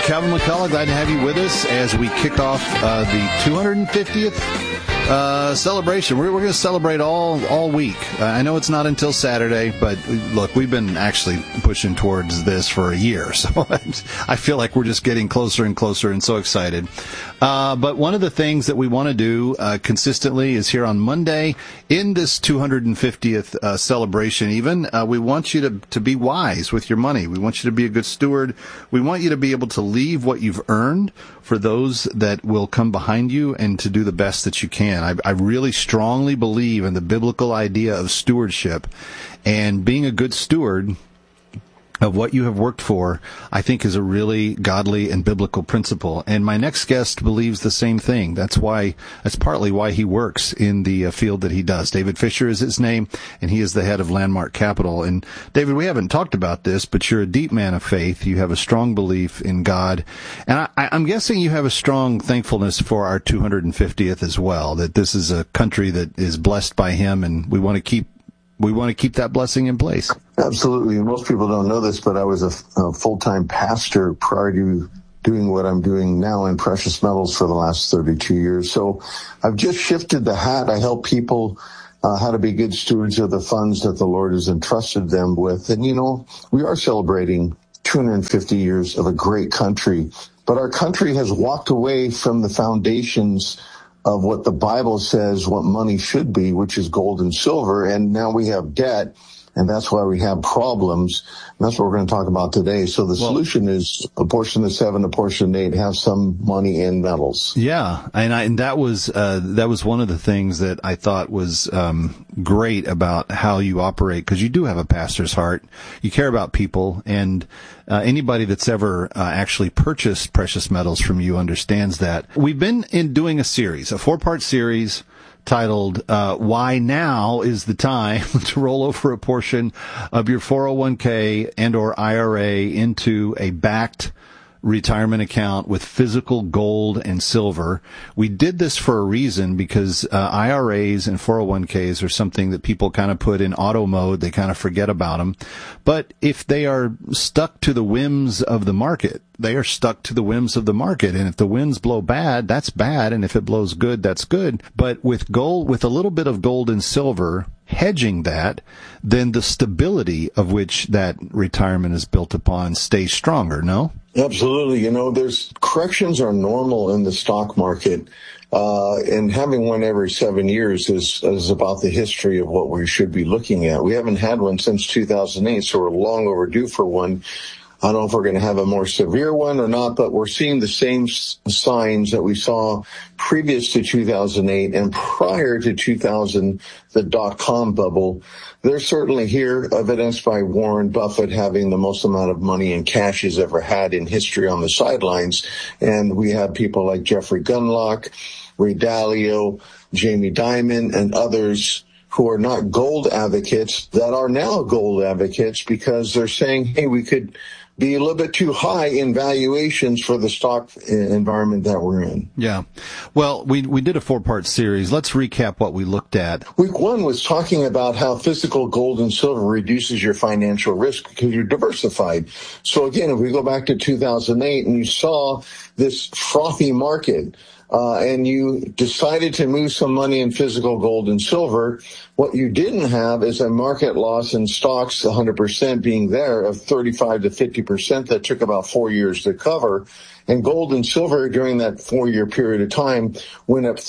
Calvin McCullough, glad to have you with us as we kick off the 250th celebration. We're going to celebrate all week. I know it's not until Saturday, but look, we've been actually pushing towards this for a year, so I feel like we're just getting closer and closer and so excited. But one of the things that we want to do consistently is here on Monday in this 250th celebration even, we want you to be wise with your money. We want you to be a good steward. We want you to be able to leave what you've earned for those that will come behind you and to do the best that you can. I really strongly believe in the biblical idea of stewardship, and being a good steward of what you have worked for, I think, is a really godly and biblical principle. And my next guest believes the same thing. That's partly why he works in the field that he does. David Fisher is his name, and he is the head of Landmark Capital. And David, we haven't talked about this, but you're a deep man of faith. You have a strong belief in God. And I'm guessing you have a strong thankfulness for our 250th as well, that this is a country that is blessed by him, and we want to keep that blessing in place. Absolutely. Most people don't know this, but I was a full-time pastor prior to doing what I'm doing now in precious metals for the last 32 years. So I've just shifted the hat. I help people how to be good stewards of the funds that the Lord has entrusted them with. And, we are celebrating 250 years of a great country, but our country has walked away from the foundations of what the Bible says what money should be, which is gold and silver. And now we have debt, and that's why we have problems. And that's what we're going to talk about today. So the solution is a portion of 7, a portion of 8, have some money in metals. Yeah. And that was one of the things that I thought was great about how you operate, because you do have a pastor's heart. You care about people, and anybody that's ever actually purchased precious metals from you understands that. We've been doing a series, a 4-part series titled, Why Now is the Time to Roll Over a Portion of Your 401k and or IRA into a backed retirement account with physical gold and silver. We did this for a reason, because IRAs and 401ks are something that people kind of put in auto mode. They kind of forget about them. But if they are stuck to the whims of the market, they are stuck to the whims of the market. And if the winds blow bad, that's bad. And if it blows good, that's good. But with gold, with a little bit of gold and silver hedging that, then the stability of which that retirement is built upon stays stronger, no? Absolutely. There's corrections are normal in the stock market, and having one every 7 years is about the history of what we should be looking at. We haven't had one since 2008, so we're long overdue for one. I don't know if we're going to have a more severe one or not, but we're seeing the same signs that we saw previous to 2008 and prior to 2000, the dot-com bubble. They're certainly here, evidenced by Warren Buffett having the most amount of money in cash he's ever had in history on the sidelines. And we have people like Jeffrey Gundlach, Ray Dalio, Jamie Dimon, and others who are not gold advocates that are now gold advocates, because they're saying, hey, we could be a little bit too high in valuations for the stock environment that we're in. Yeah. Well, we did a 4-part series. Let's recap what we looked at. Week 1 was talking about how physical gold and silver reduces your financial risk because you're diversified. So again, if we go back to 2008 and you saw this frothy market, and you decided to move some money in physical gold and silver, what you didn't have is a market loss in stocks, 100% being there, of 35 to 50% that took about 4 years to cover. And gold and silver during that 4-year period of time went up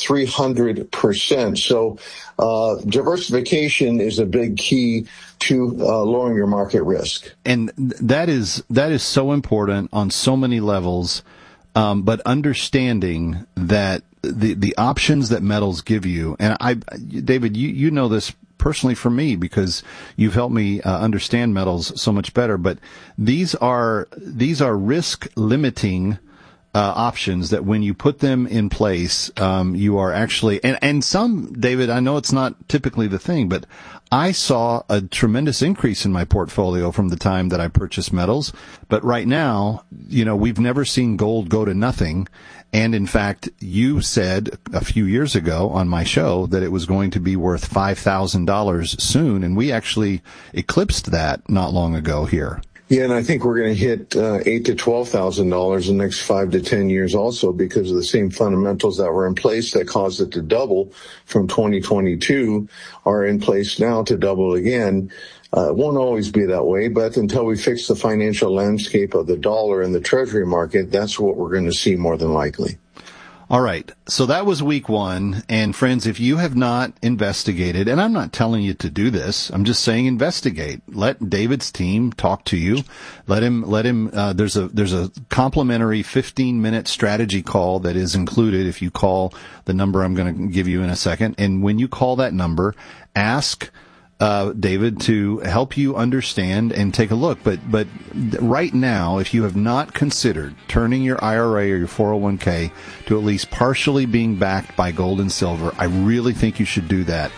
300%. So diversification is a big key to lowering your market risk. And that is so important on so many levels. But understanding that the options that metals give you, and David, you know this personally from me because you've helped me understand metals so much better. But these are risk limiting options that when you put them in place, you are actually, and some, David, I know it's not typically the thing, but I saw a tremendous increase in my portfolio from the time that I purchased metals. But right now, we've never seen gold go to nothing. And in fact, you said a few years ago on my show that it was going to be worth $5,000 soon. And we actually eclipsed that not long ago here. Yeah, and I think we're going to hit $8,000 to $12,000 in the next 5 to 10 years also, because of the same fundamentals that were in place that caused it to double from 2022 are in place now to double again. It won't always be that way, but until we fix the financial landscape of the dollar and the treasury market, that's what we're going to see more than likely. All right. So that was week one. And friends, if you have not investigated, and I'm not telling you to do this, I'm just saying investigate. Let David's team talk to you. Let him, there's a complimentary 15-minute strategy call that is included if you call the number I'm going to give you in a second. And when you call that number, ask David to help you understand and take a look. But right now, if you have not considered turning your IRA or your 401k to at least partially being backed by gold and silver, I really think you should do that.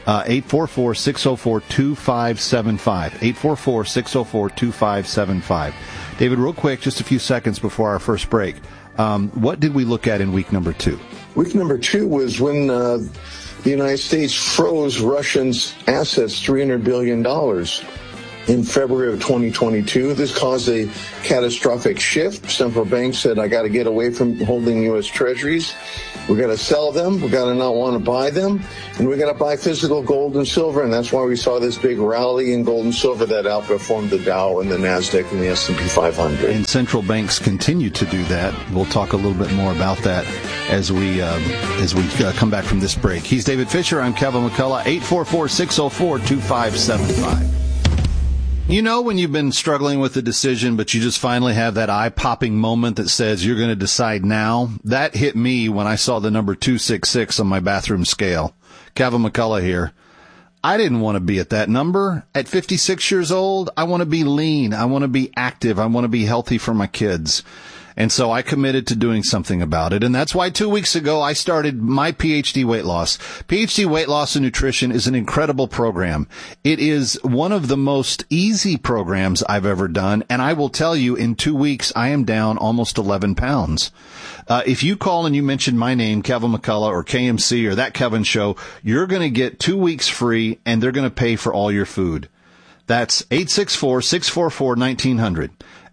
844-604-2575. 844-604-2575. David, real quick, just a few seconds before our first break. What did we look at in week number 2? Week number 2 was when the United States froze Russians' assets, $300 billion in February of 2022. This caused a catastrophic shift. Central banks said, I got to get away from holding U.S. treasuries. We got to sell them. We got to not want to buy them. And we got to buy physical gold and silver. And that's why we saw this big rally in gold and silver that outperformed the Dow and the NASDAQ and the S&P 500. And central banks continue to do that. We'll talk a little bit more about that as we come back from this break. He's David Fisher. I'm Kevin McCullough. 844-604-2575. You know when you've been struggling with a decision, but you just finally have that eye-popping moment that says you're going to decide now? That hit me when I saw the number 266 on my bathroom scale. Kevin McCullough here. I didn't want to be at that number. At 56 years old, I want to be lean. I want to be active. I want to be healthy for my kids. And so I committed to doing something about it. And that's why 2 weeks ago I started my PhD Weight Loss. PhD Weight Loss and Nutrition is an incredible program. It is one of the most easy programs I've ever done. And I will tell you, in 2 weeks, I am down almost 11 pounds. If you call and you mention my name, Kevin McCullough or KMC or That Kevin Show, you're going to get 2 weeks free and they're going to pay for all your food. That's 864-644-1900.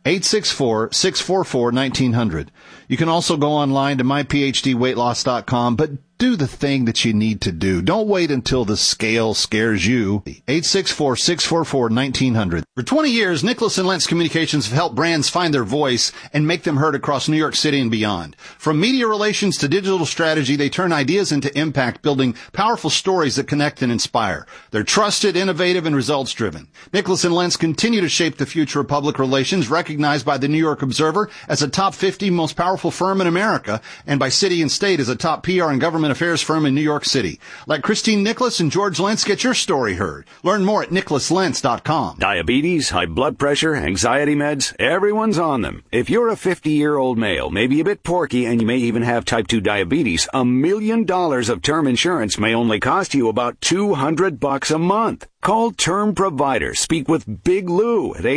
864-644-1900. You can also go online to myphdweightloss.com, but do the thing that you need to do. Don't wait until the scale scares you. 864-644-1900. For 20 years, Nicholas & Lentz Communications have helped brands find their voice and make them heard across New York City and beyond. From media relations to digital strategy, they turn ideas into impact, building powerful stories that connect and inspire. They're trusted, innovative, and results-driven. Nicholas & Lentz continue to shape the future of public relations, recognized by the New York Observer as a top 50 most powerful firm in America, and by City and State as a top PR and government affairs firm in New York City. Let Christine Nicholas and George Lentz get your story heard. Learn more at nicholaslentz.com. Diabetes, high blood pressure, anxiety meds, everyone's on them. If you're a 50-year-old male, maybe a bit porky, and you may even have type 2 diabetes, $1 million of term insurance may only cost you about $200 a month. Call Term Provider. Speak with Big Lou at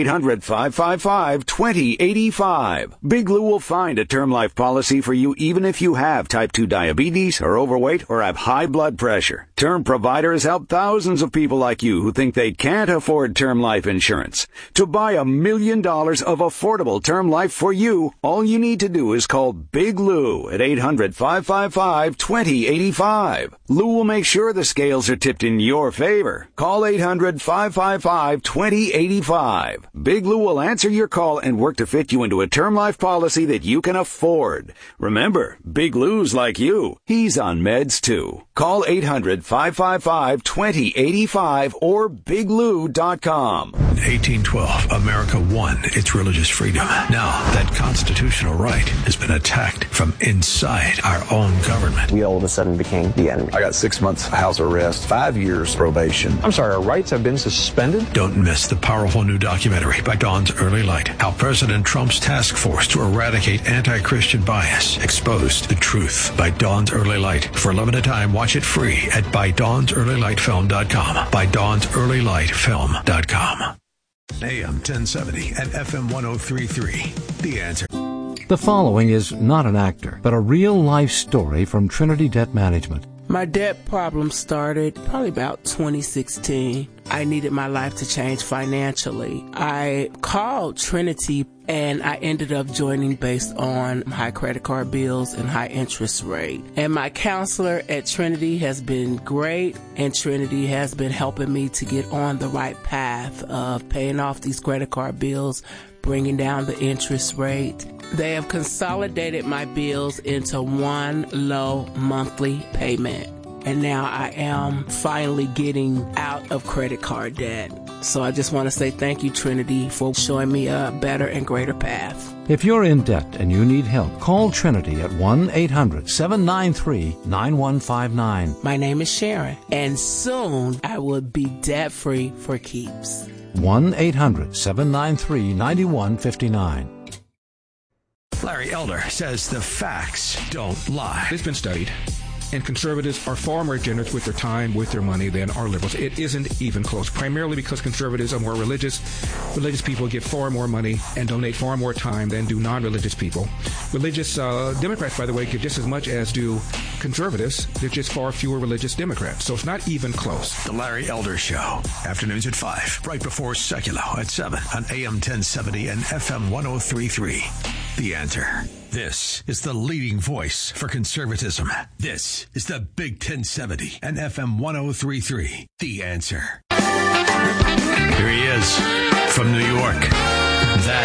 800-555-2085. Big Lou will find a term life policy for you even if you have type 2 diabetes, are overweight, or have high blood pressure. Term Provider has helped thousands of people like you who think they can't afford term life insurance. To buy $1 million of affordable term life for you, all you need to do is call Big Lou at 800-555-2085. Lou will make sure the scales are tipped in your favor. Call 800-555-2085. Big Lou will answer your call and work to fit you into a term life policy that you can afford. Remember, Big Lou's like you. He's on meds too. Call 800-555-2085 or biglou.com. 1812, America won its religious freedom. Now, that constitutional right has been attacked from inside our own government. We all of a sudden became the enemy. I got 6 months house arrest, 5 years probation. I'm sorry, our rights have been suspended? Don't miss the powerful new documentary by Dawn's Early Light. How President Trump's task force to eradicate anti-Christian bias exposed the truth by Dawn's Early Light. For a limited time, watch it free at ByDawnsEarlyLightFilm.com. ByDawnsEarlyLightFilm.com. AM 1070 and FM 103.3. The Answer. The following is not an actor, but a real-life story from Trinity Debt Management. My debt problem started probably about 2016. I needed my life to change financially. I called Trinity and I ended up joining based on high credit card bills and high interest rate. And my counselor at Trinity has been great, and Trinity has been helping me to get on the right path of paying off these credit card bills, bringing down the interest rate. They have consolidated my bills into one low monthly payment. And now I am finally getting out of credit card debt. So I just want to say thank you, Trinity, for showing me a better and greater path. If you're in debt and you need help, call Trinity at 1-800-793-9159. My name is Sharon, and soon I will be debt-free for keeps. 1-800-793-9159. Larry Elder says the facts don't lie. It's been studied. And conservatives are far more generous with their time, with their money than are liberals. It isn't even close, primarily because conservatives are more religious. Religious people give far more money and donate far more time than do non-religious people. Religious Democrats, by the way, give just as much as do conservatives. There's just far fewer religious Democrats. So it's not even close. The Larry Elder Show, afternoons at 5, right before Secular at 7 on AM 1070 and FM 103.3. The Answer. This is the leading voice for conservatism. This is the Big 1070 and FM 103.3. The Answer. Here he is from New York. That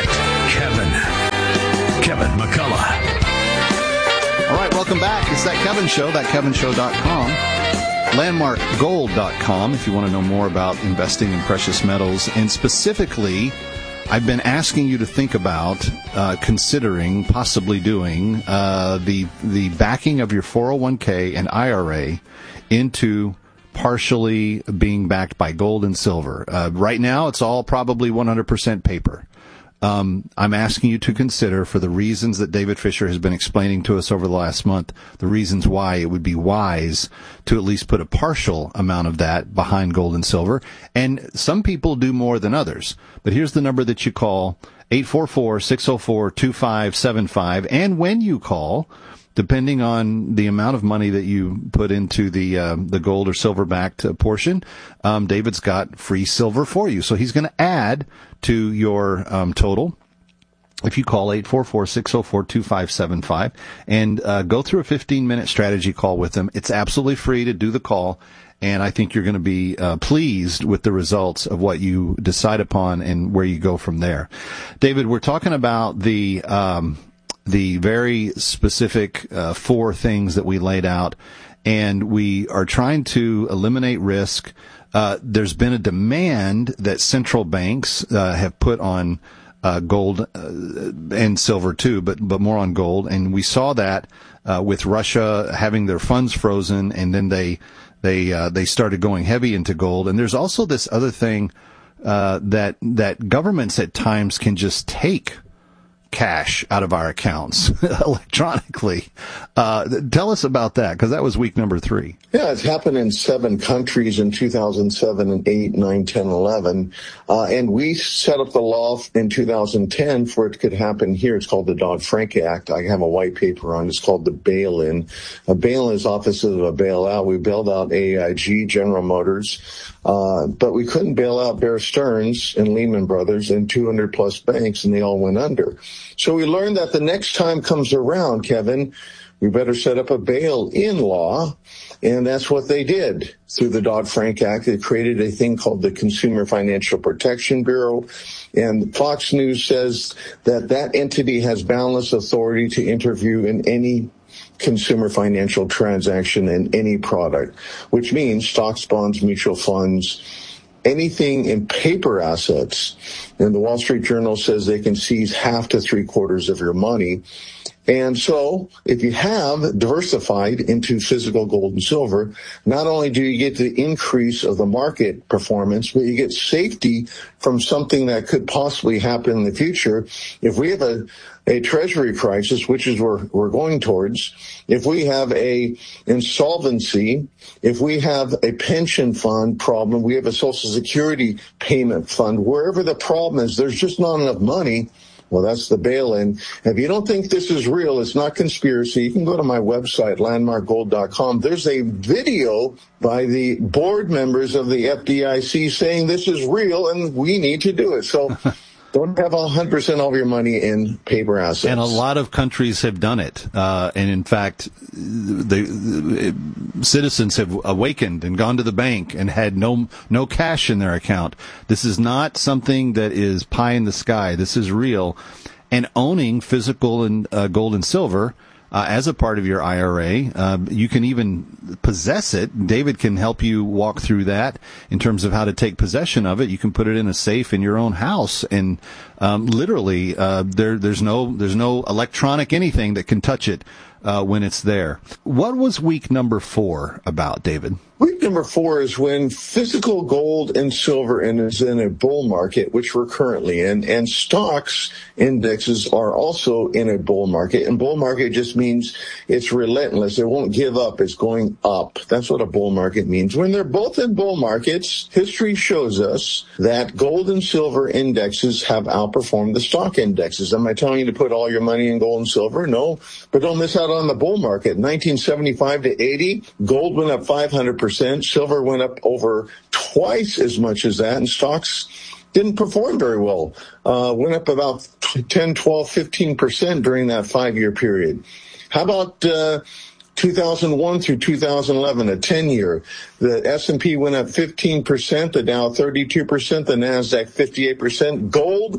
Kevin McCullough. All right, welcome back. It's That Kevin Show, thatkevinshow.com. Landmarkgold.com if you want to know more about investing in precious metals. And specifically, I've been asking you to think about considering possibly doing the backing of your 401k and IRA into partially being backed by gold and silver. Right now, it's all probably 100% paper. I'm asking you to consider, for the reasons that David Fisher has been explaining to us over the last month, the reasons why it would be wise to at least put a partial amount of that behind gold and silver. And some people do more than others. But here's the number that you call, 844-604-2575. And when you call, depending on the amount of money that you put into the gold or silver-backed portion, David's got free silver for you. So he's going to add to your total if you call 844-604-2575 and go through a 15-minute strategy call with him. It's absolutely free to do the call, and I think you're going to be pleased with the results of what you decide upon and where you go from there. David, we're talking about the very specific 4 things that we laid out, and we are trying to eliminate risk. There's been a demand that central banks have put on gold and silver too, but more on gold. And we saw that with Russia having their funds frozen, and then they started going heavy into gold. And there's also this other thing that governments at times can just take cash out of our accounts electronically. Tell us about that, because that was week number 3. Yeah, it's happened in 7 countries in 2007 and 8, 9, 10, 11. And we set up the law in 2010 for it could happen here. It's called the Dodd-Frank Act. I have a white paper on it. It's called the bail-in. A bail-in is opposite of a bailout. We bailed out AIG, General Motors, but we couldn't bail out Bear Stearns and Lehman Brothers and 200-plus banks, and they all went under. So we learned that the next time comes around, Kevin, we better set up a bail-in law, and that's what they did through the Dodd-Frank Act. They created a thing called the Consumer Financial Protection Bureau, and Fox News says that that entity has boundless authority to intervene in any consumer financial transaction in any product, which means stocks, bonds, mutual funds, anything in paper assets. And the Wall Street Journal says they can seize half to 3/4 of your money. And so if you have diversified into physical gold and silver, not only do you get the increase of the market performance, but you get safety from something that could possibly happen in the future. If we have a treasury crisis, which is we're going towards, if we have a insolvency, if we have a pension fund problem, we have a Social Security payment fund, wherever the problem is, there's just not enough money Well, that's the bail-in. If you don't think this is real, it's not conspiracy, you can go to my website, landmarkgold.com. There's a video by the board members of the FDIC saying this is real and we need to do it. So don't have 100% of your money in paper assets. And a lot of countries have done it. And in fact, the citizens have awakened and gone to the bank and had no cash in their account. This is not something that is pie in the sky. This is real. And owning physical and gold and silver as a part of your IRA, you can even possess it. David can help you walk through that in terms of how to take possession of it. You can put it in a safe in your own house, and literally, there's no electronic anything that can touch it when it's there. What was week number 4 about, David? Week number 4 is when physical gold and silver is in a bull market, which we're currently in, and stocks indexes are also in a bull market. And bull market just means it's relentless. It won't give up. It's going up. That's what a bull market means. When they're both in bull markets, history shows us that gold and silver indexes have outperformed the stock indexes. Am I telling you to put all your money in gold and silver? No, but don't miss out on the bull market. 1975 to 80, gold went up 500%. Silver went up over twice as much as that, and stocks didn't perform very well. Went up about 10, 12, 15% during that 5-year period. How about 2001 through 2011, a 10-year? The S&P went up 15%, the Dow 32%, the NASDAQ 58%, gold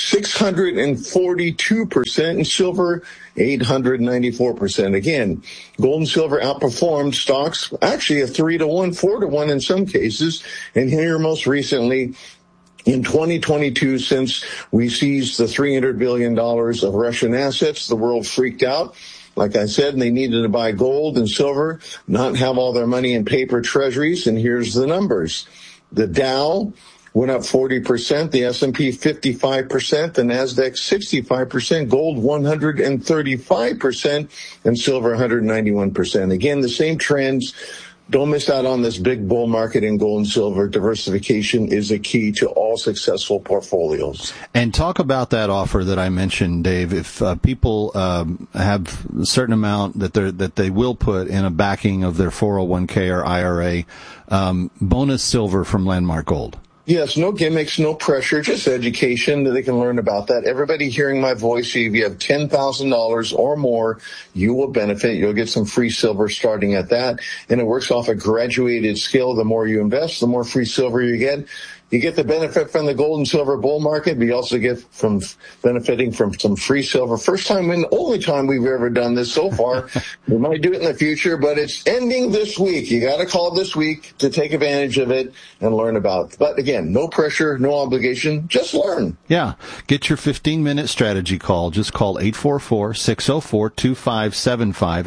642%, and silver 894%. Again, gold and silver outperformed stocks, actually a 3-to-1, 4-to-1 in some cases. And here most recently, in 2022, since we seized the $300 billion of Russian assets, the world freaked out. Like I said, they needed to buy gold and silver, not have all their money in paper treasuries. And here's the numbers. The Dow went up 40%, the S&P 55%, the NASDAQ 65%, gold 135%, and silver 191%. Again, the same trends. Don't miss out on this big bull market in gold and silver. Diversification is a key to all successful portfolios. And talk about that offer that I mentioned, Dave. If people have a certain amount that they will put in a backing of their 401k or IRA, bonus silver from Landmark Gold. Yes, no gimmicks, no pressure, just education that they can learn about that. Everybody hearing my voice, if you have $10,000 or more, you will benefit. You'll get some free silver starting at that. And it works off a graduated scale. The more you invest, the more free silver you get. You get the benefit from the gold and silver bull market, but you also get from benefiting from some free silver. First time and only time we've ever done this so far. We might do it in the future, but it's ending this week. You got to call this week to take advantage of it and learn about it. But again, no pressure, no obligation, just learn. Yeah. Get your 15-minute strategy call. Just call 844-604-2575,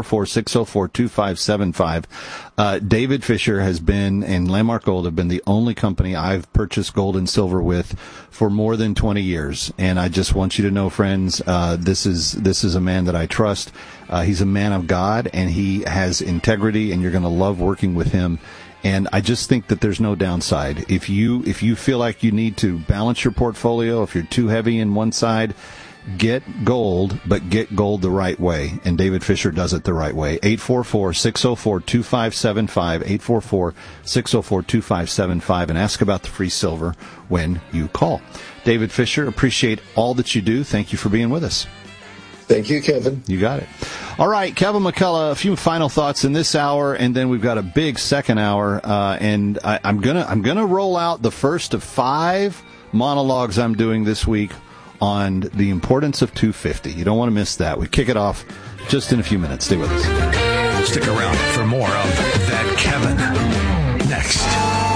844-604-2575. David Fisher has been, and Landmark Gold have been the only company I've purchased gold and silver with for more than 20 years. And I just want you to know, friends, this is a man that I trust. He's a man of God, and he has integrity, and you're going to love working with him. And I just think that there's no downside. If you feel like you need to balance your portfolio, if you're too heavy in one side, get gold, but get gold the right way. And David Fisher does it the right way. 844-604-2575, 844-604-2575, and ask about the free silver when you call. David Fisher, appreciate all that you do. Thank you for being with us. Thank you, Kevin. You got it. All right, Kevin McCullough, a few final thoughts in this hour, and then we've got a big second hour, and I'm gonna roll out the first of 5 monologues I'm doing this week on the importance of 250. You don't want to miss that. We kick it off just in a few minutes. Stay with us. Stick around for more of That Kevin next.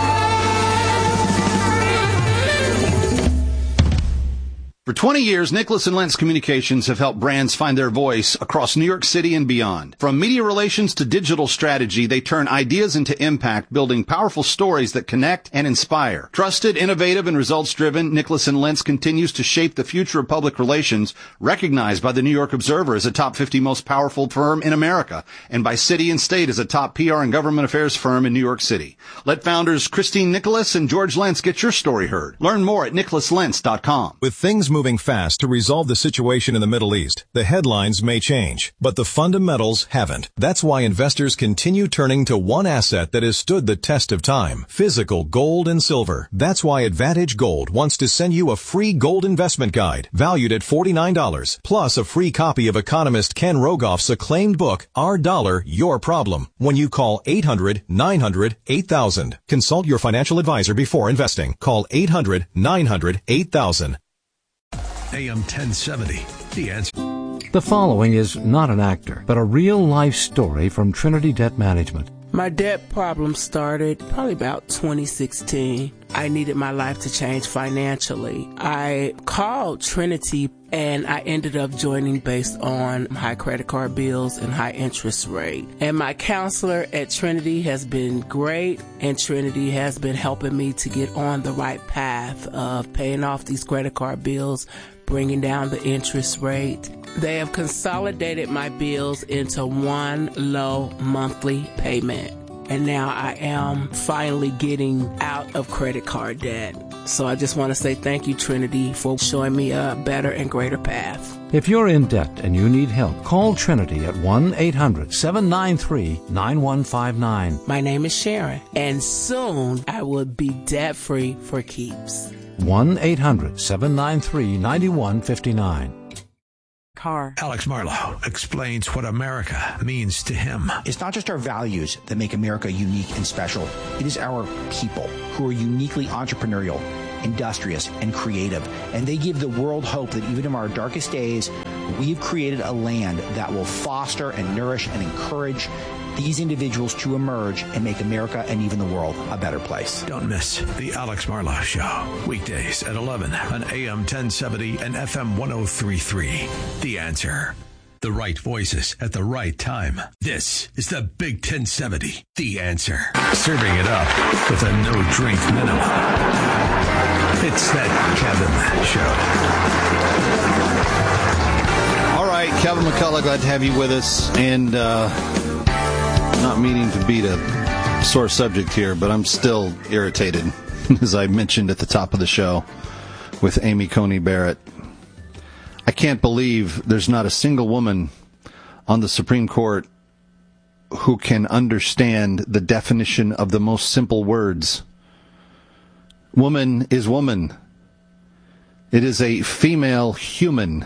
For 20 years, Nicholas & Lentz Communications have helped brands find their voice across New York City and beyond. From media relations to digital strategy, they turn ideas into impact, building powerful stories that connect and inspire. Trusted, innovative, and results-driven, Nicholas & Lentz continues to shape the future of public relations, recognized by the New York Observer as a top 50 most powerful firm in America, and by City and State as a top PR and government affairs firm in New York City. Let founders Christine Nicholas and George Lentz get your story heard. Learn more at nicholaslentz.com. With things moving moving fast to resolve the situation in the Middle East. The headlines may change, but the fundamentals haven't. That's why investors continue turning to one asset that has stood the test of time: physical gold and silver. That's why Advantage Gold wants to send you a free gold investment guide valued at $49, plus a free copy of economist Ken Rogoff's acclaimed book, Our Dollar, Your Problem, when you call 800-900-8000. Consult your financial advisor before investing. Call 800-900-8000. AM 1070, The Answer. The following is not an actor, but a real-life story from Trinity Debt Management. My debt problem started probably about 2016. I needed my life to change financially. I called Trinity and I ended up joining based on high credit card bills and high interest rate. And my counselor at Trinity has been great, and Trinity has been helping me to get on the right path of paying off these credit card bills, bringing down the interest rate. They have consolidated my bills into one low monthly payment. And now I am finally getting out of credit card debt. So I just want to say thank you, Trinity, for showing me a better and greater path. If you're in debt and you need help, call Trinity at 1-800-793-9159. My name is Sharon, and soon I will be debt-free for keeps. 1-800-793-9159. Car. Alex Marlowe explains what America means to him. It's not just our values that make America unique and special. It is our people who are uniquely entrepreneurial, industrious, and creative. And they give the world hope that even in our darkest days, we've created a land that will foster and nourish and encourage these individuals to emerge and make America and even the world a better place. Don't miss the Alex Marlowe Show. Weekdays at 11 on AM 1070 and FM 1033. The Answer. The right voices at the right time. This is the Big 1070. The Answer. Serving it up with a no-drink minimum. It's that Kevin Show. All right, Kevin McCullough, glad to have you with us. And, not meaning to beat a sore subject here, but I'm still irritated, as I mentioned at the top of the show, with Amy Coney Barrett. I can't believe there's not a single woman on the Supreme Court who can understand the definition of the most simple words. Woman is woman. It is a female human.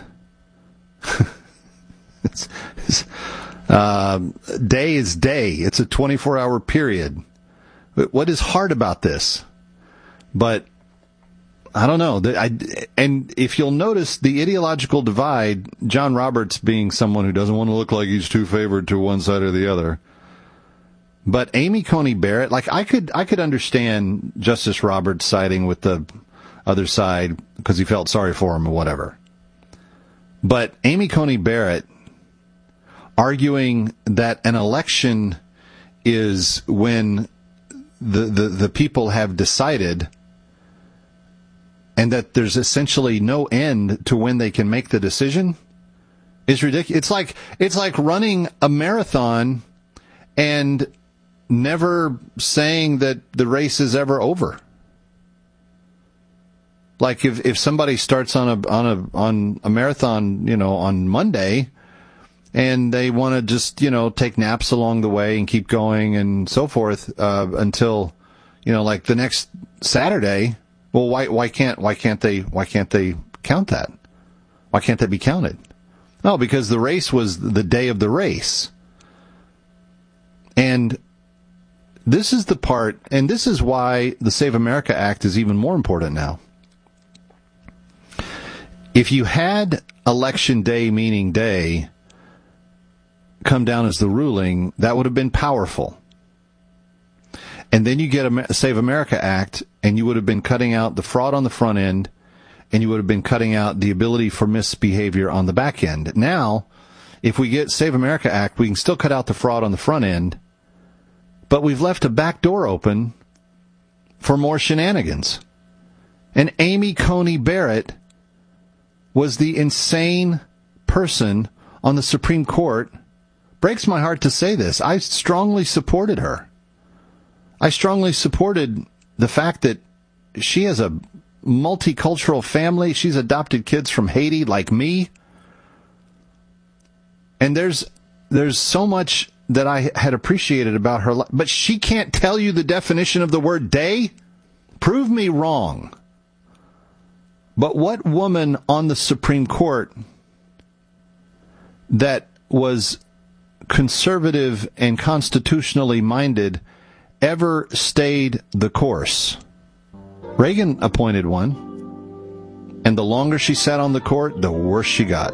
Day is day. It's a 24-hour period. What is hard about this? But I don't know. And if you'll notice the ideological divide, John Roberts being someone who doesn't want to look like he's too favored to one side or the other. But Amy Coney Barrett, like I could understand Justice Roberts siding with the other side because he felt sorry for him or whatever. But Amy Coney Barrett arguing that an election is when the people have decided and that there's essentially no end to when they can make the decision is ridiculous. It's like running a marathon and never saying that the race is ever over. Like if somebody starts on a marathon, on Monday, and they want to just, take naps along the way and keep going and so forth, until, like the next Saturday. Well, why can't they count that? Why can't that be counted? No, because the race was the day of the race. And this is the part, and this is why the Save America Act is even more important now. If you had Election Day, meaning day, come down as the ruling, that would have been powerful. And then you get a Save America Act, and you would have been cutting out the fraud on the front end, and you would have been cutting out the ability for misbehavior on the back end. Now, if we get Save America Act, we can still cut out the fraud on the front end, but we've left a back door open for more shenanigans. And Amy Coney Barrett was the insane person on the Supreme Court. Breaks my heart to say this. I strongly supported her. I strongly supported the fact that she has a multicultural family. She's adopted kids from Haiti like me. And there's so much that I had appreciated about her life. But she can't tell you the definition of the word day? Prove me wrong. But what woman on the Supreme Court that was conservative and constitutionally minded ever stayed the course? Reagan appointed one, and the longer she sat on the court, the worse she got.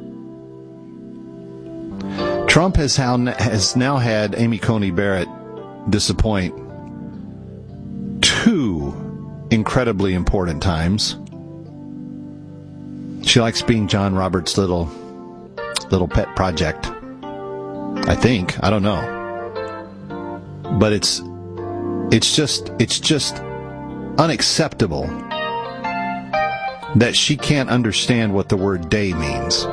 Trump has now had Amy Coney Barrett disappoint 2 incredibly important times. She likes being John Roberts' little pet project. I think. I don't know. But it's just unacceptable that she can't understand what the word day means.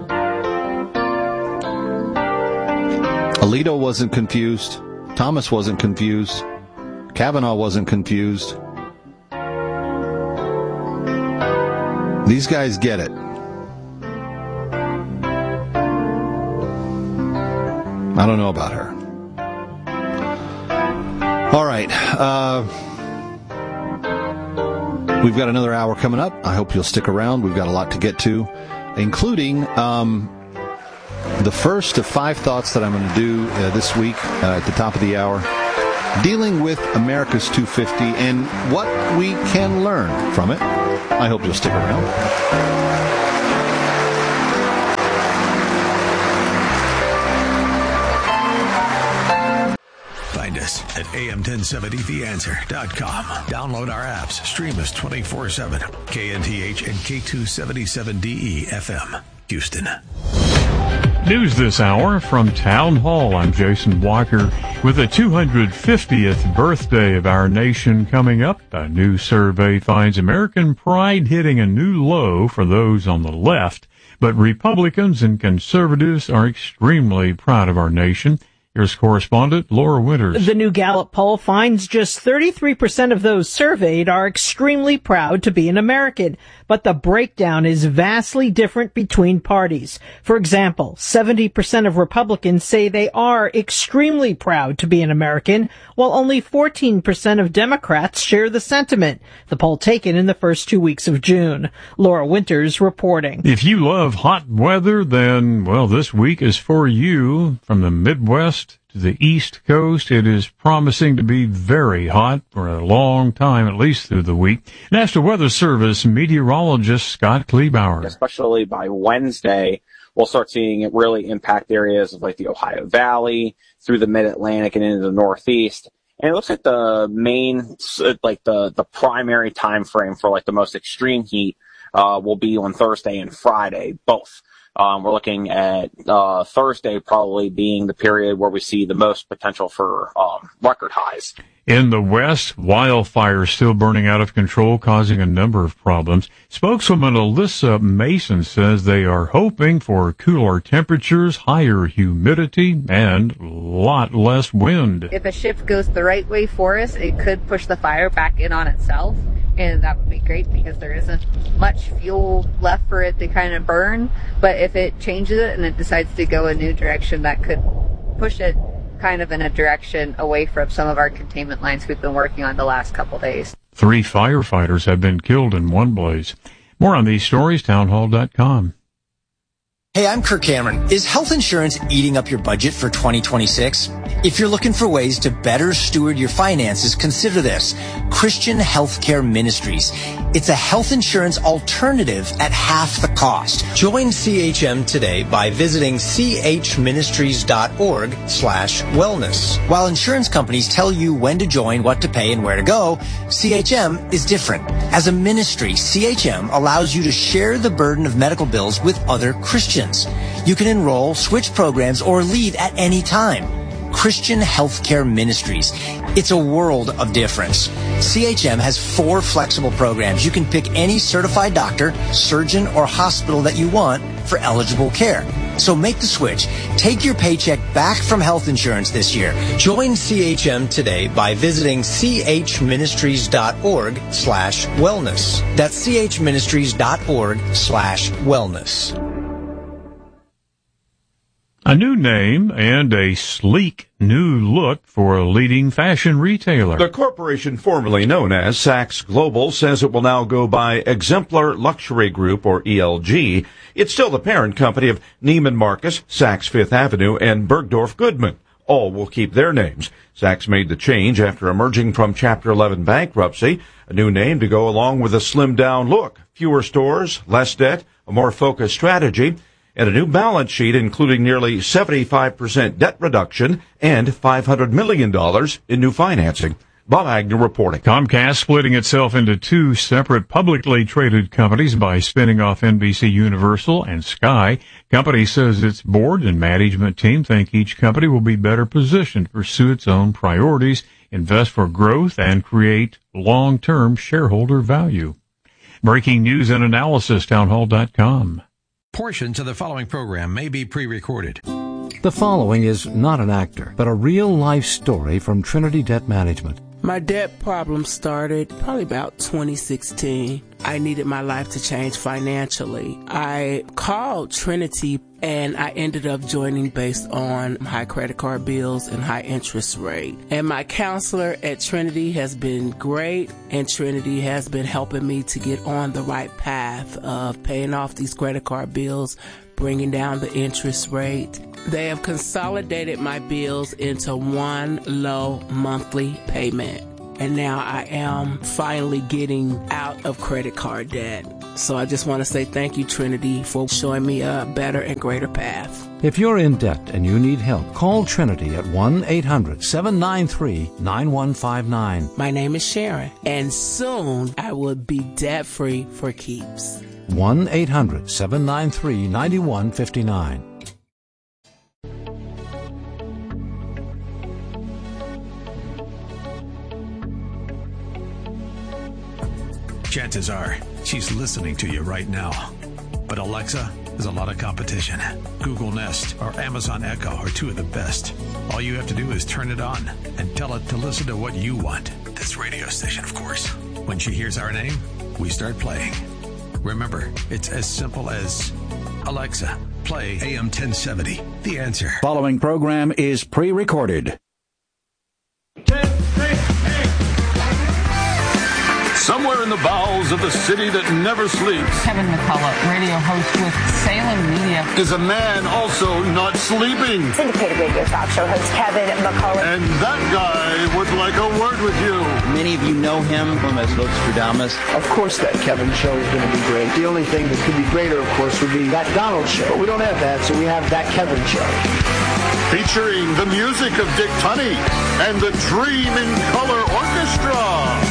Alito wasn't confused. Thomas wasn't confused. Kavanaugh wasn't confused. These guys get it. I don't know about her. All right. We've got another hour coming up. I hope you'll stick around. We've got a lot to get to, including the first of 5 thoughts that I'm going to do this week at the top of the hour, dealing with America's 250 and what we can learn from it. I hope you'll stick around. Find us at am1070theanswer.com. Download our apps. Stream us 24/7. KNTH and K277DE FM, Houston. News this hour from Town Hall. I'm Jason Walker. With the 250th birthday of our nation coming up, a new survey finds American pride hitting a new low for those on the left. But Republicans and conservatives are extremely proud of our nation. Here's correspondent Laura Winters. The new Gallup poll finds just 33% of those surveyed are extremely proud to be an American, but the breakdown is vastly different between parties. For example, 70% of Republicans say they are extremely proud to be an American, while only 14% of Democrats share the sentiment. The poll taken in the first 2 weeks of June. Laura Winters reporting. If you love hot weather, then, well, this week is for you. From the Midwest to the East Coast, it is promising to be very hot for a long time, at least through the week. National Weather Service meteorologist Scott Kleebauer. Especially by Wednesday, we'll start seeing it really impact areas of like the Ohio Valley, through the Mid-Atlantic and into the Northeast. And it looks like the main, like the primary time frame for like the most extreme heat will be on Thursday and Friday, both. We're looking at Thursday probably being the period where we see the most potential for record highs. In the West, wildfires still burning out of control, causing a number of problems. Spokeswoman Alyssa Mason says they are hoping for cooler temperatures, higher humidity, and a lot less wind. If a shift goes the right way for us, it could push the fire back in on itself. And that would be great because there isn't much fuel left for it to kind of burn. But if it changes it and it decides to go a new direction, that could push it kind of in a direction away from some of our containment lines we've been working on the last couple days. 3 firefighters have been killed in one blaze. More on these stories, townhall.com. Hey, I'm Kirk Cameron. Is health insurance eating up your budget for 2026? If you're looking for ways to better steward your finances, consider this. Christian Healthcare Ministries. It's a health insurance alternative at half the cost. Join CHM today by visiting chministries.org/wellness. While insurance companies tell you when to join, what to pay, and where to go, CHM is different. As a ministry, CHM allows you to share the burden of medical bills with other Christians. You can enroll, switch programs, or leave at any time. Christian Healthcare Ministries. It's a world of difference. CHM has 4 flexible programs. You can pick any certified doctor, surgeon, or hospital that you want for eligible care. So make the switch. Take your paycheck back from health insurance this year. Join CHM today by visiting chministries.org/wellness. That's chministries.org/wellness. A new name and a sleek new look for a leading fashion retailer. The corporation formerly known as Saks Global says it will now go by Exemplar Luxury Group, or ELG. It's still the parent company of Neiman Marcus, Saks Fifth Avenue, and Bergdorf Goodman. All will keep their names. Saks made the change after emerging from Chapter 11 bankruptcy. A new name to go along with a slimmed-down look. Fewer stores, less debt, a more focused strategy, and a new balance sheet including nearly 75% debt reduction and $500 million in new financing. Bob Agnew reporting. Comcast splitting itself into two separate publicly traded companies by spinning off NBC Universal and Sky. Company says its board and management team think each company will be better positioned to pursue its own priorities, invest for growth, and create long-term shareholder value. Breaking news and analysis, townhall.com. Portions of the following program may be pre-recorded. The following is not an actor, but a real-life story from Trinity Debt Management. My debt problem started probably about 2016. I needed my life to change financially. I called Trinity and I ended up joining based on high credit card bills and high interest rate. And my counselor at Trinity has been great, and Trinity has been helping me to get on the right path of paying off these credit card bills, bringing down the interest rate. They have consolidated my bills into one low monthly payment. And now I am finally getting out of credit card debt. So I just want to say thank you, Trinity, for showing me a better and greater path. If you're in debt and you need help, call Trinity at 1-800-793-9159. My name is Sharon, and soon I will be debt-free for keeps. 1-800-793-9159. Chances are she's listening to you right now. But Alexa, there's a lot of competition. Google Nest or Amazon Echo are two of the best. All you have to do is turn it on and tell it to listen to what you want. This radio station, of course. When she hears our name, we start playing. Remember, it's as simple as, Alexa, play AM 1070. The Answer. Following program is pre-recorded. Somewhere in the bowels of the city that never sleeps, Kevin McCullough, radio host with Salem Media, is a man also not sleeping. Syndicated radio talk show host Kevin McCullough. And that guy would like a word with you. Many of you know him from as Nostradamus. Of course that Kevin show is going to be great. The only thing that could be greater, of course, would be that Donald show. But we don't have that, so we have that Kevin show. Featuring the music of Dick Tunney and the Dream in Color Orchestra.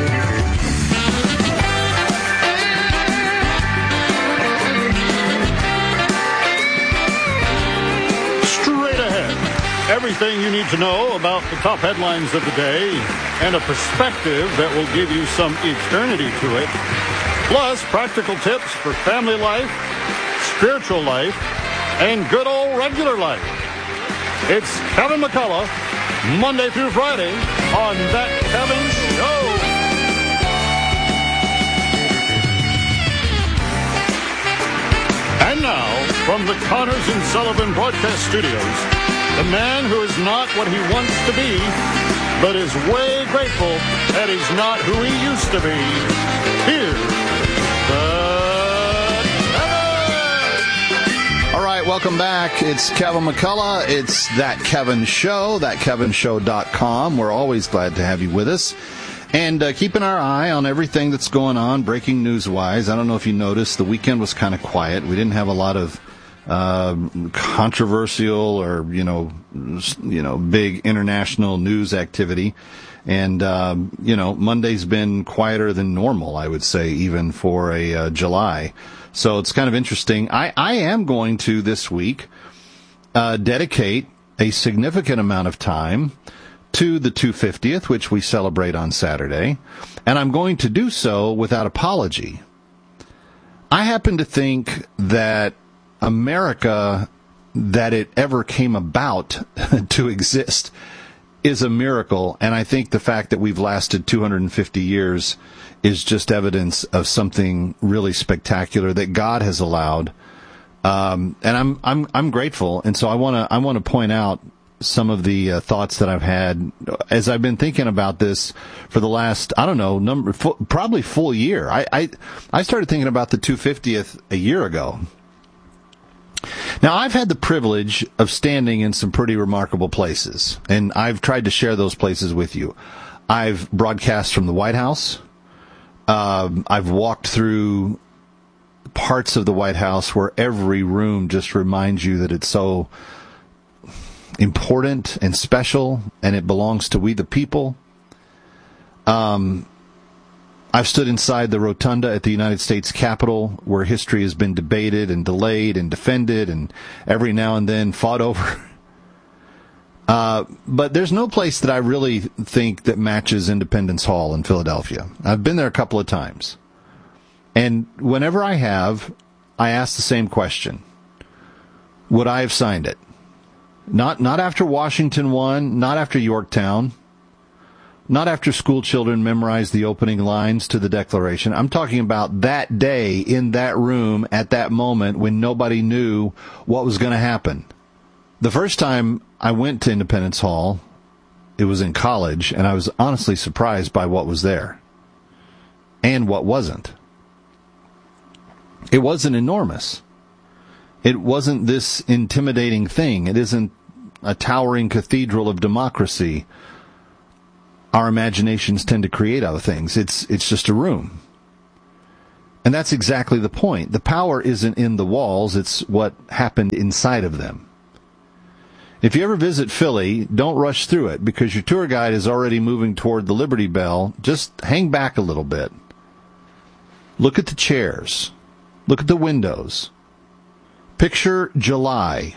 Everything you need to know about the top headlines of the day and a perspective that will give you some eternity to it. Plus, practical tips for family life, spiritual life, and good old regular life. It's Kevin McCullough, Monday through Friday on That Kevin Show. And now, from the Connors and Sullivan Broadcast Studios, the man who is not what he wants to be, but is way grateful that he's not who he used to be. Here's Kevin! All right, welcome back. It's Kevin McCullough. It's That Kevin Show, thatkevinshow.com. We're always glad to have you with us. And keeping our eye on everything that's going on, breaking news-wise. I don't know if you noticed, the weekend was kind of quiet. We didn't have a lot of controversial or big international news activity, and Monday's been quieter than normal, I would say, even for a July. So it's kind of interesting. I am going to this week dedicate a significant amount of time to the 250th, which we celebrate on Saturday, and I'm going to do so without apology. I happen to think that America that it ever came about to exist is a miracle. And I think the fact that we've lasted 250 years is just evidence of something really spectacular that God has allowed. And I'm grateful. And so I want to point out some of the thoughts that I've had as I've been thinking about this for the last, probably full year. I started thinking about the 250th a year ago. Now, I've had the privilege of standing in some pretty remarkable places, and I've tried to share those places with you. I've broadcast from the White House. I've walked through parts of the White House where every room just reminds you that it's so important and special, and it belongs to we the people. I've stood inside the rotunda at the United States Capitol, where history has been debated and delayed and defended and every now and then fought over. But there's no place that I really think that matches Independence Hall in Philadelphia. I've been there a couple of times. And whenever I have, I ask the same question. Would I have signed it? Not after Washington won, not after Yorktown, not after school children memorized the opening lines to the Declaration. I'm talking about that day in that room at that moment when nobody knew what was going to happen. The first time I went to Independence Hall, it was in college, and I was honestly surprised by what was there and what wasn't. It wasn't enormous. It wasn't this intimidating thing. It isn't a towering cathedral of democracy our imaginations tend to create out of things. It's just a room. And that's exactly the point. The power isn't in the walls, it's what happened inside of them. If you ever visit Philly, don't rush through it, because your tour guide is already moving toward the Liberty Bell. Just hang back a little bit. Look at the chairs. Look at the windows. Picture July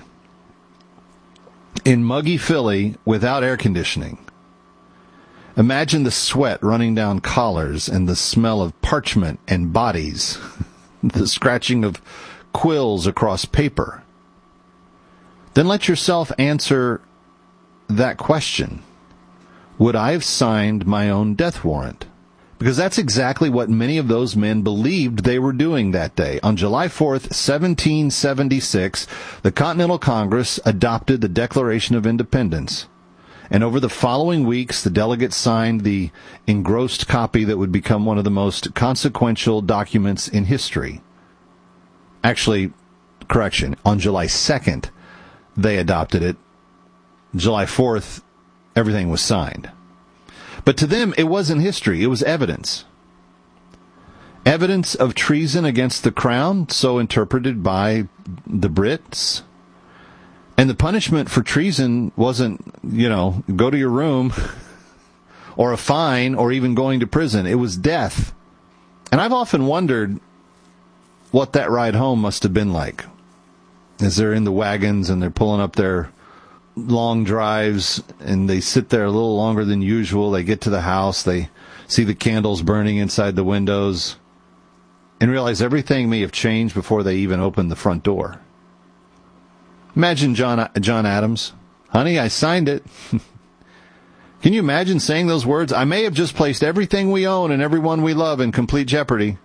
in muggy Philly without air conditioning. Imagine the sweat running down collars and the smell of parchment and bodies, the scratching of quills across paper. Then let yourself answer that question. Would I have signed my own death warrant? Because that's exactly what many of those men believed they were doing that day. On July 4th, 1776, the Continental Congress adopted the Declaration of Independence. And over the following weeks, the delegates signed the engrossed copy that would become one of the most consequential documents in history. Actually, correction, on July 2nd, they adopted it. July 4th, everything was signed. But to them, it wasn't history, it was evidence. Evidence of treason against the crown, so interpreted by the Brits. And the punishment for treason wasn't, go to your room or a fine or even going to prison. It was death. And I've often wondered what that ride home must have been like. As they're in the wagons and they're pulling up their long drives and they sit there a little longer than usual. They get to the house. They see the candles burning inside the windows and realize everything may have changed before they even open the front door. Imagine John Adams. Honey, I signed it. Can you imagine saying those words? I may have just placed everything we own and everyone we love in complete jeopardy.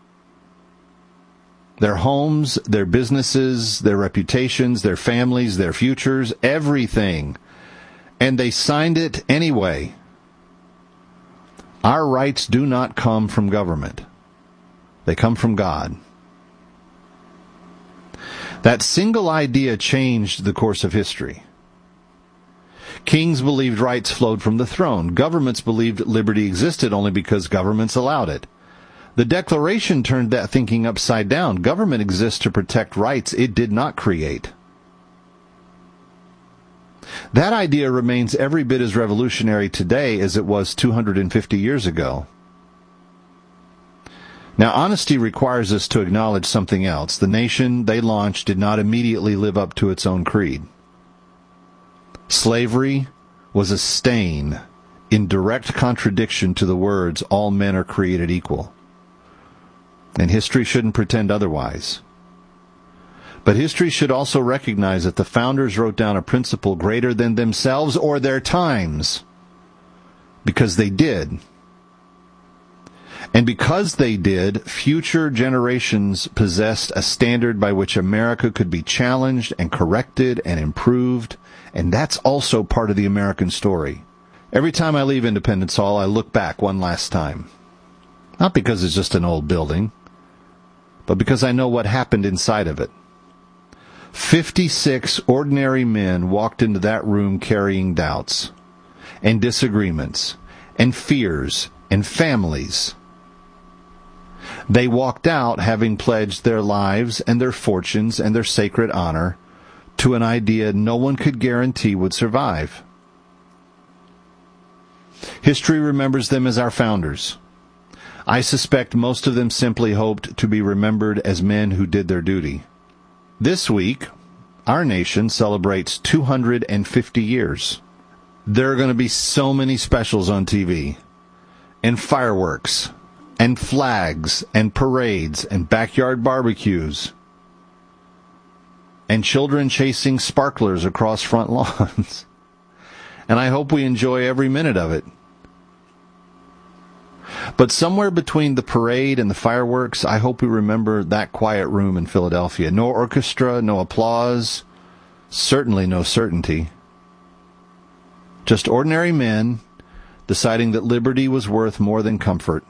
Their homes, their businesses, their reputations, their families, their futures, everything. And they signed it anyway. Our rights do not come from government. They come from God. That single idea changed the course of history. Kings believed rights flowed from the throne. Governments believed liberty existed only because governments allowed it. The Declaration turned that thinking upside down. Government exists to protect rights it did not create. That idea remains every bit as revolutionary today as it was 250 years ago. Now, honesty requires us to acknowledge something else. The nation they launched did not immediately live up to its own creed. Slavery was a stain in direct contradiction to the words, all men are created equal. And history shouldn't pretend otherwise. But history should also recognize that the founders wrote down a principle greater than themselves or their times. Because they did. And because they did, future generations possessed a standard by which America could be challenged and corrected and improved. And that's also part of the American story. Every time I leave Independence Hall, I look back one last time. Not because it's just an old building, but because I know what happened inside of it. 56 ordinary men walked into that room carrying doubts and disagreements and fears and families. They walked out having pledged their lives and their fortunes and their sacred honor to an idea no one could guarantee would survive. History remembers them as our founders. I suspect most of them simply hoped to be remembered as men who did their duty. This week, our nation celebrates 250 years. There are going to be so many specials on TV, and fireworks, and flags, and parades, and backyard barbecues, and children chasing sparklers across front lawns. And I hope we enjoy every minute of it. But somewhere between the parade and the fireworks, I hope we remember that quiet room in Philadelphia. No orchestra, no applause, certainly no certainty. Just ordinary men deciding that liberty was worth more than comfort.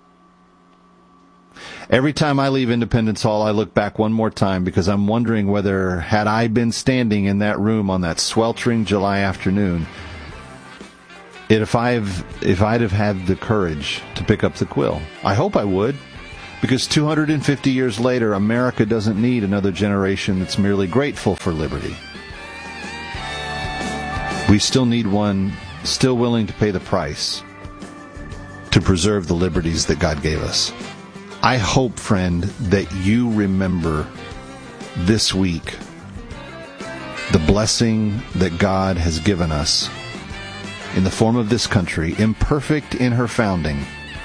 Every time I leave Independence Hall, I look back one more time because I'm wondering whether, had I been standing in that room on that sweltering July afternoon, if I'd have had the courage to pick up the quill. I hope I would, because 250 years later, America doesn't need another generation that's merely grateful for liberty. We still need one still willing to pay the price to preserve the liberties that God gave us. I hope, friend, that you remember this week the blessing that God has given us in the form of this country, imperfect in her founding,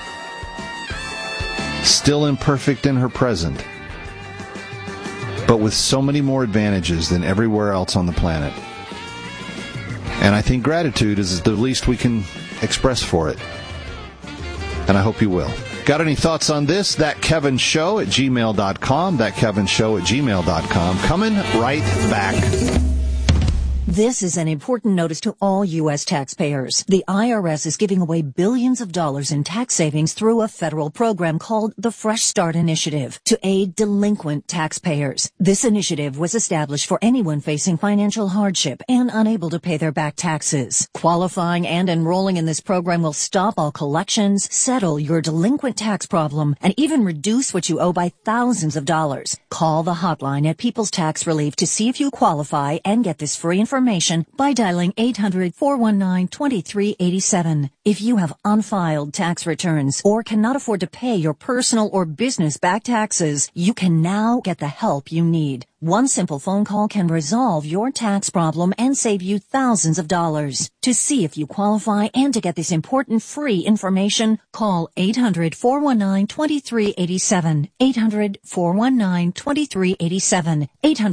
still imperfect in her present, but with so many more advantages than everywhere else on the planet. And I think gratitude is the least we can express for it. And I hope you will. Got any thoughts on this? ThatKevinShow@gmail.com. ThatKevinShow@gmail.com. Coming right back. This is an important notice to all U.S. taxpayers. The IRS is giving away billions of dollars in tax savings through a federal program called the Fresh Start Initiative to aid delinquent taxpayers. This initiative was established for anyone facing financial hardship and unable to pay their back taxes. Qualifying and enrolling in this program will stop all collections, settle your delinquent tax problem, and even reduce what you owe by thousands of dollars. Call the hotline at People's Tax Relief to see if you qualify and get this free information by dialing 800-419-2387. If you have unfiled tax returns or cannot afford to pay your personal or business back taxes, you can now get the help you need. One simple phone call can resolve your tax problem and save you thousands of dollars. To see if you qualify and to get this important free information, call 800-419-2387. 800-419-2387.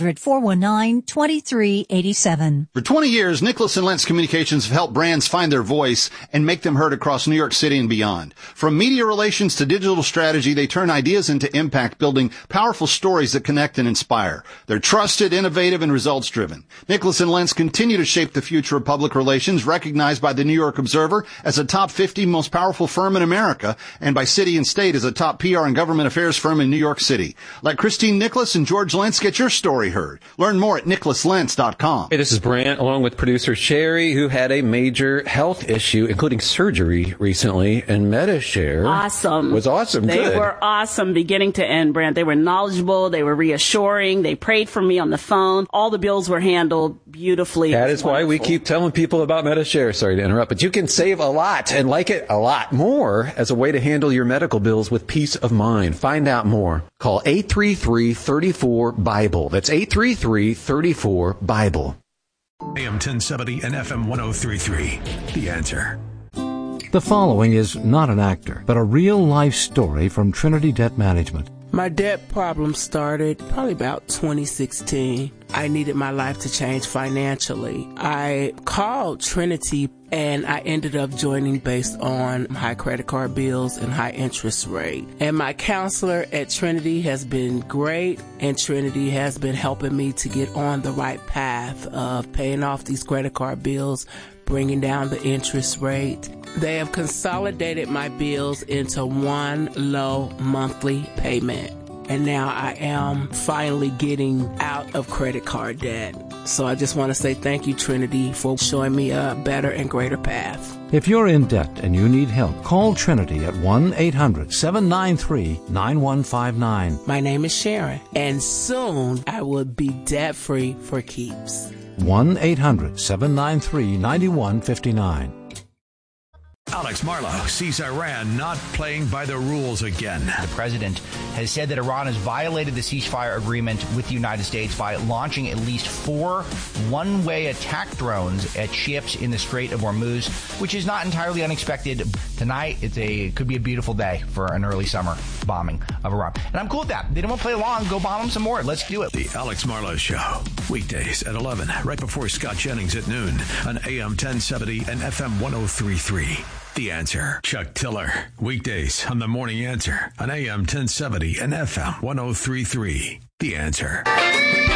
800-419-2387. For 20 years, Nicholas & Lentz Communications have helped brands find their voice and make them heard across New York City and beyond. From media relations to digital strategy, they turn ideas into impact, building powerful stories that connect and inspire. They're trusted, innovative, and results-driven. Nicholas & Lentz continue to shape the future of public relations, recognized by the New York Observer as a top 50 most powerful firm in America, and by City and State as a top PR and government affairs firm in New York City. Let Christine Nicholas and George Lentz get your story heard. Learn more at nicholaslentz.com. Hey, this is Brant, along with producer Sherry, who had a major health issue, including surgery recently, and Medi-Share was awesome. They were awesome beginning to end, Brant. They were knowledgeable. They were reassuring. They prayed for me on the phone. All the bills were handled beautifully. That is why we keep telling people about Medi-Share. Sorry to interrupt, but you can save a lot and like it a lot more as a way to handle your medical bills with peace of mind. Find out more. Call 833-34-BIBLE. That's 833-34-BIBLE. AM 1070 and FM 103.3. The Answer. The following is not an actor, but a real-life story from Trinity Debt Management. My debt problem started probably about 2016. I needed my life to change financially. I called Trinity and I ended up joining based on high credit card bills and high interest rate. And my counselor at Trinity has been great, and Trinity has been helping me to get on the right path of paying off these credit card bills, bringing down the interest rate. They have consolidated my bills into one low monthly payment. And now I am finally getting out of credit card debt. So I just want to say thank you, Trinity, for showing me a better and greater path. If you're in debt and you need help, call Trinity at 1-800-793-9159. My name is Sharon, and soon I will be debt-free for keeps. 1-800-793-9159. Alex Marlow sees Iran not playing by the rules again. The president has said that Iran has violated the ceasefire agreement with the United States by launching at least 4 one-way attack drones at ships in the Strait of Hormuz, which is not entirely unexpected. Tonight, it could be a beautiful day for an early summer bombing of Iran. And I'm cool with that. They don't want to play along. Go bomb them some more. Let's do it. The Alex Marlow Show. Weekdays at 11, right before Scott Jennings at noon on AM 1070 and FM 103.3. The Answer. Chuck Tiller. Weekdays on The Morning Answer on AM 1070 and FM 103.3. The Answer.